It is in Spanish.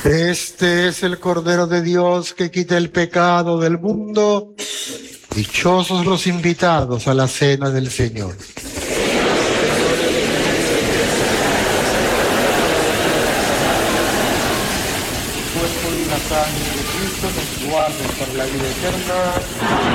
Este es el Cordero de Dios que quita el pecado del mundo. Dichosos los invitados a la cena del Señor. Cuerpo y la sangre de Cristo nos guarden para la vida eterna.